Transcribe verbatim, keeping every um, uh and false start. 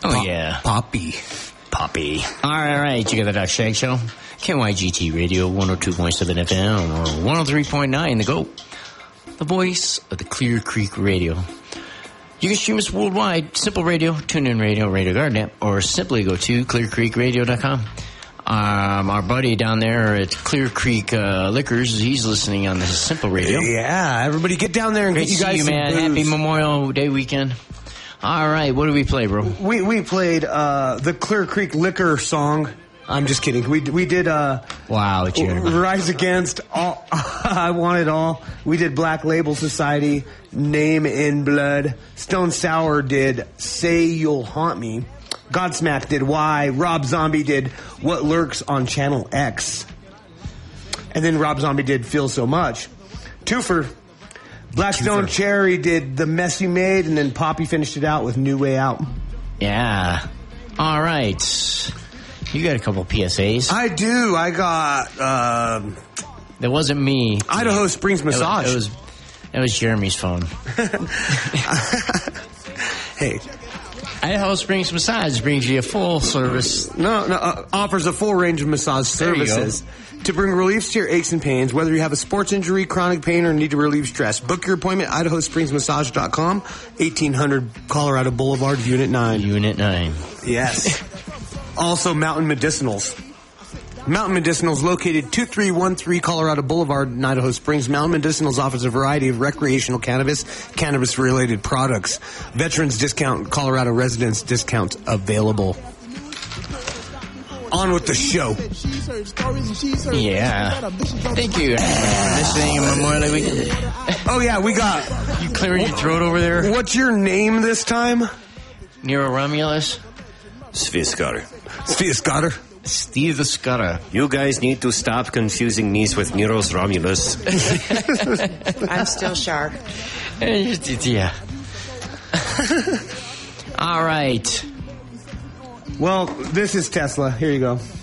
Oh, Pop- yeah. Poppy. Poppy. All right, all right. You got the Doc Shag Show? K Y G T Radio, one oh two point seven F M or one oh three point nine, The Go. The voice of the Clear Creek Radio. You can stream us worldwide. Simple Radio, TuneIn Radio, Radio Garden app, or simply go to clear creek radio dot com. Um, our buddy down there at Clear Creek uh, Liquors, he's listening on the Simple Radio. Yeah, everybody get down there and Great get you to see guys you, some man. booze. Happy Memorial Day weekend. All right, what do we play, bro? We we played uh, the Clear Creek Liquor song. I'm just kidding. We we did uh, Wow, Jeremy. Rise Against All. I Want It All. We did Black Label Society, Name in Blood. Stone Sour did Say You'll Haunt Me. Godsmack did Why. Rob Zombie did What Lurks on Channel X. And then Rob Zombie did Feel So Much. Twofer. Blackstone Cherry did The Mess You Made, and then Poppy finished it out with New Way Out. Yeah. All right. You got a couple P S As. I do. I got... Um, that wasn't me. Idaho Springs Massage. It was, it was, it was Jeremy's phone. Hey. Idaho Springs Massage brings you a full service. No, no, uh, offers a full range of massage services to bring relief to your aches and pains, whether you have a sports injury, chronic pain, or need to relieve stress. Book your appointment at idaho springs massage dot com, eighteen hundred Colorado Boulevard, Unit nine. Unit nine. Yes. Also, Mountain Medicinals. Mountain Medicinals, located two three one three Colorado Boulevard in Idaho Springs. Mountain Medicinals offers a variety of recreational cannabis, cannabis-related products. Veterans discount, Colorado residents discount available. On with the show. Yeah. Thank you for listening on Memorial Day weekend. Oh, yeah, we got... You clearing your throat over there? What's your name this time? Nero Romulus? Steve Scudder. Steve Scudder. Steve the Scudder. You guys need to stop confusing me with Nero's Romulus. I'm still Shark. Yeah. All right. Well, this is Tesla. Here you go.